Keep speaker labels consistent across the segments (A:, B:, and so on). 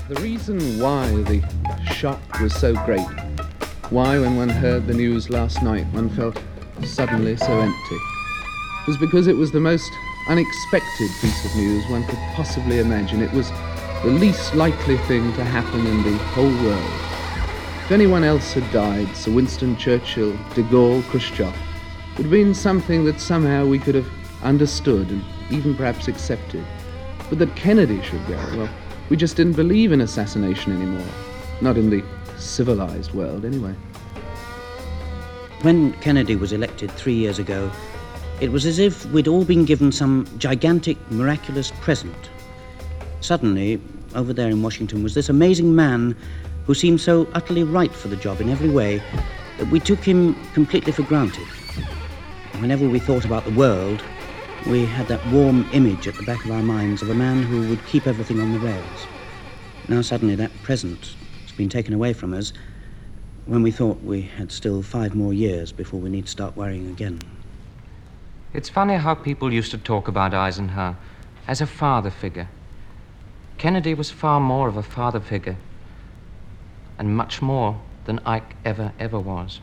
A: The reason why the shock was so great, why when one heard the news last night one felt suddenly so empty, was because it was the most unexpected piece of news one could possibly imagine. It was the least likely thing to happen in the whole world. If anyone else had died, Sir Winston Churchill, de Gaulle, Khrushchev, would have been something that somehow we could have understood and even perhaps accepted. But that Kennedy should go, well, we just didn't believe in assassination anymore. Not in the civilized world, anyway.
B: When Kennedy was elected 3 years ago, it was as if we'd all been given some gigantic, miraculous present. Suddenly, over there in Washington, was this amazing man who seemed so utterly right for the job in every way that we took him completely for granted. Whenever we thought about the world, we had that warm image at the back of our minds of a man who would keep everything on the rails. Now suddenly that present has been taken away from us when we thought we had still 5 more years before we need to start worrying again.
C: It's funny how people used to talk about Eisenhower as a father figure. Kennedy was far more of a father figure, and much more than Ike ever was.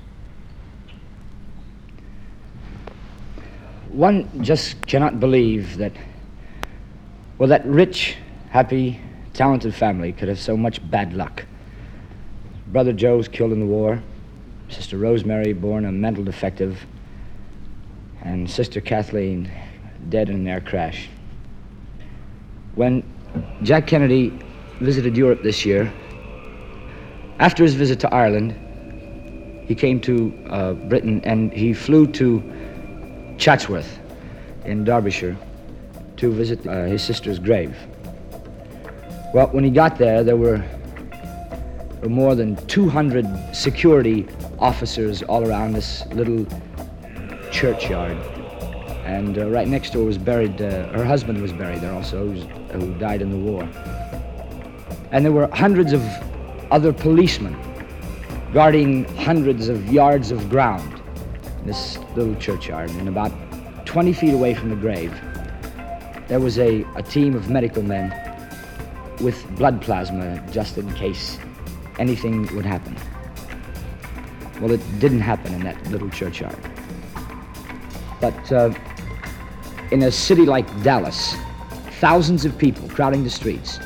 D: One just cannot believe that, well, that rich, happy, talented family could have so much bad luck. Brother Joe was killed in the war, Sister Rosemary born a mental defective, and Sister Kathleen dead in an air crash. When Jack Kennedy visited Europe this year, after his visit to Ireland, he came to Britain and he flew to Chatsworth in Derbyshire to visit his sister's grave. Well, when he got there, there were more than 200 security officers all around this little churchyard. And right next door was buried, her husband was buried there also, who died in the war. And there were hundreds of other policemen guarding hundreds of yards of ground in this little churchyard. And about 20 feet away from the grave, there was a team of medical men with blood plasma just in case anything would happen. Well, it didn't happen in that little churchyard. But in a city like Dallas, thousands of people crowding the streets,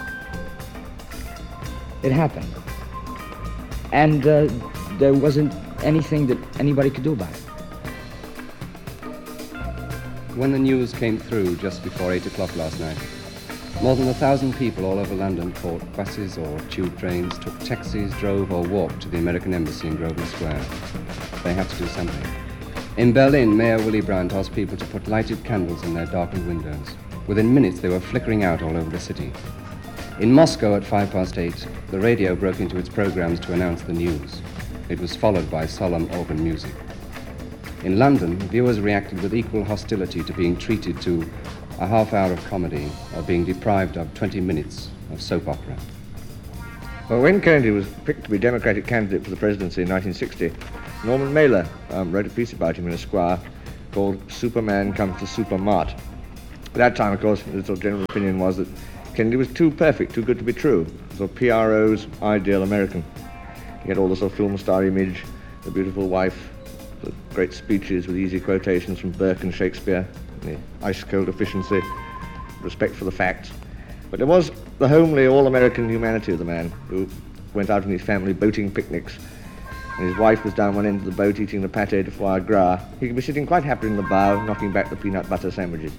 D: it happened. And there wasn't anything that anybody could do about it.
E: When the news came through just before 8 o'clock last night, more than 1,000 people all over London caught buses or tube trains, took taxis, drove or walked to the American Embassy in Grosvenor Square. They had to do something. In Berlin, Mayor Willy Brandt asked people to put lighted candles in their darkened windows. Within minutes, they were flickering out all over the city. In Moscow at 8:05, the radio broke into its programs to announce the news. It was followed by solemn organ music. In London, viewers reacted with equal hostility to being treated to a half hour of comedy or being deprived of 20 minutes of soap opera.
F: Well, when Kennedy was picked to be Democratic candidate for the presidency in 1960, Norman Mailer wrote a piece about him in Esquire called Superman Comes to Supermart. At that time, of course, the sort of general opinion was that Kennedy was too perfect, too good to be true. So PRO's ideal American. He had all the sort of film star image, the beautiful wife, the great speeches with easy quotations from Burke and Shakespeare, the ice-cold efficiency, respect for the facts. But there was the homely, all-American humanity of the man who went out on his family boating picnics, and his wife was down one end of the boat eating the pâté de foie gras. He could be sitting quite happily in the bow, knocking back the peanut butter sandwiches.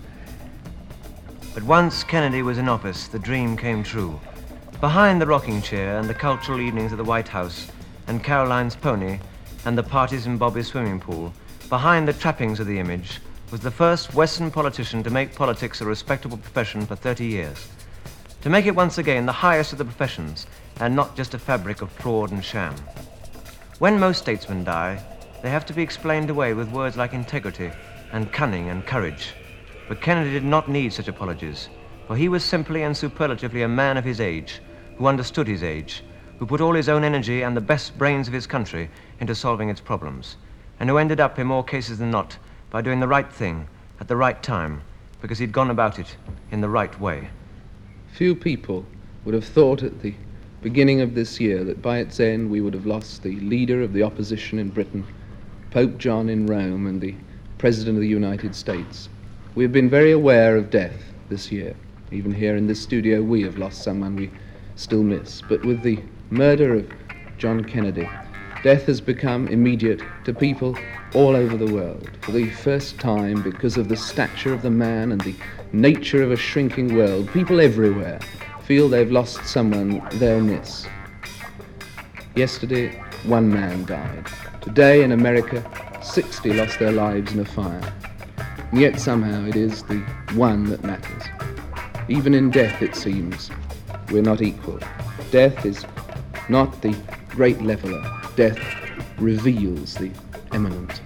G: But once Kennedy was in office, the dream came true. Behind the rocking chair and the cultural evenings at the White House, and Caroline's pony, and the parties in Bobby's swimming pool, behind the trappings of the image, was the first Western politician to make politics a respectable profession for 30 years. To make it once again the highest of the professions, and not just a fabric of fraud and sham. When most statesmen die, they have to be explained away with words like integrity and cunning and courage. But Kennedy did not need such apologies, for he was simply and superlatively a man of his age, who understood his age, who put all his own energy and the best brains of his country into solving its problems, and who ended up, in more cases than not, by doing the right thing at the right time, because he'd gone about it in the right way.
A: Few people would have thought at the beginning of this year that by its end we would have lost the leader of the opposition in Britain, Pope John in Rome, and the President of the United States. We have been very aware of death this year. Even here in this studio we have lost someone we still miss. But with the murder of John Kennedy, death has become immediate to people all over the world. For the first time, because of the stature of the man and the nature of a shrinking world, people everywhere feel they've lost someone they'll miss. Yesterday, 1 man died. Today in America, 60 lost their lives in a fire. And yet somehow it is the one that matters. Even in death, it seems, we're not equal. Death is not the great leveler. Death reveals the eminent.